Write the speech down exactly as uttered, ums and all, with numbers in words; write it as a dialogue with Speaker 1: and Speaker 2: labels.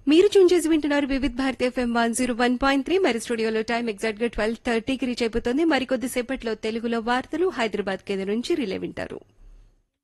Speaker 1: మీరు ట్యూన్ చేసి వింటున్నారు Vividh Bharati FM one zero one point three. మరి స్టూడియోలో టైం ఎగ్జాక్ట్ గా ట్వెల్వ్ థర్టీకి రీచ్ అయిపోతుంది. మరికొద్ది సేపట్లో తెలుగులో వార్తలు హైదరాబాద్ కేంద్రం నుంచి రిలే వింటారు.